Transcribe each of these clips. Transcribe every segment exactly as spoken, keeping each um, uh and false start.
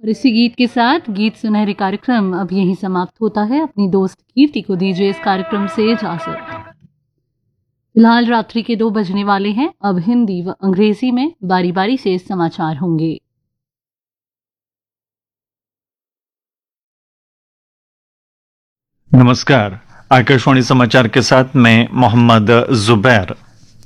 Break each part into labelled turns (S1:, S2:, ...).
S1: और इसी गीत के साथ गीत सुनहरे कार्यक्रम अब यहीं समाप्त होता है। अपनी दोस्त कीर्ति को दीजिए इस कार्यक्रम से इजाजत। फिलहाल रात्रि के दो बजने वाले हैं। अब हिंदी व अंग्रेजी में बारी बारी से समाचार होंगे।
S2: नमस्कार, आकाशवाणी समाचार के साथ मैं मोहम्मद जुबैर।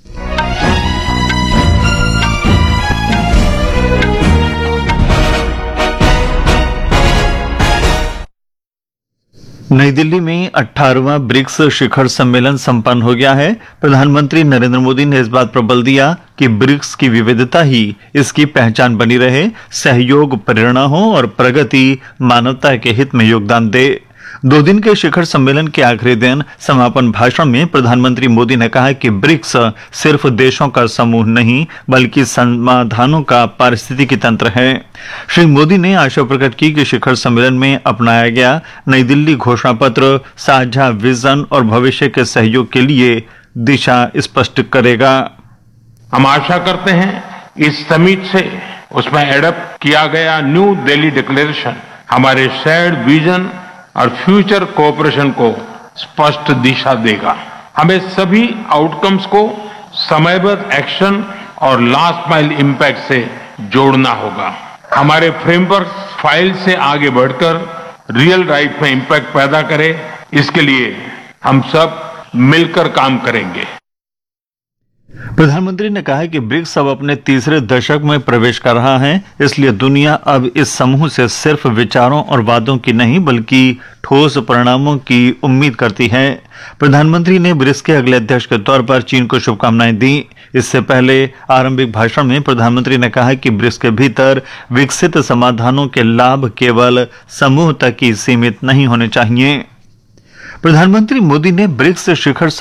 S2: नई दिल्ली में अठारहवां ब्रिक्स शिखर सम्मेलन संपन्न हो गया है। प्रधानमंत्री नरेंद्र मोदी ने इस बात पर बल दिया कि ब्रिक्स की विविधता ही इसकी पहचान बनी रहे, सहयोग प्रेरणा हो और प्रगति मानवता के हित में योगदान दे। दो दिन के शिखर सम्मेलन के आखिरी दिन समापन भाषण में प्रधानमंत्री मोदी ने कहा कि ब्रिक्स सिर्फ देशों का समूह नहीं बल्कि समाधानों का पारिस्थितिकी तंत्र है। श्री मोदी ने आशा प्रकट की कि शिखर सम्मेलन में अपनाया गया नई दिल्ली घोषणा पत्र साझा विजन और भविष्य के सहयोग के लिए दिशा स्पष्ट करेगा।
S3: हम आशा करते हैं इस समिट से उसमें एडप्ट किया गया न्यू दिल्ली डिक्लेरेशन हमारे शेयर्ड विजन और फ्यूचर कोऑपरेशन को स्पष्ट दिशा देगा। हमें सभी आउटकम्स को समयबद्ध एक्शन और लास्ट माइल इम्पैक्ट से जोड़ना होगा। हमारे फ्रेमवर्क फाइल से आगे बढ़कर रियल लाइफ में इम्पैक्ट पैदा करे, इसके लिए हम सब मिलकर काम करेंगे।
S2: प्रधानमंत्री ने कहा कि ब्रिक्स अब अपने तीसरे दशक में प्रवेश कर रहा है, इसलिए दुनिया अब इस समूह से सिर्फ विचारों और वादों की नहीं बल्कि ठोस परिणामों की उम्मीद करती है। प्रधानमंत्री ने ब्रिक्स के अगले अध्यक्ष के तौर पर चीन को शुभकामनाएं दी। इससे पहले आरंभिक भाषण में प्रधानमंत्री ने कहा कि ब्रिक्स के भीतर विकसित समाधानों के लाभ केवल समूह तक ही सीमित नहीं होने चाहिए। प्रधानमंत्री मोदी ने ब्रिक्स शिखर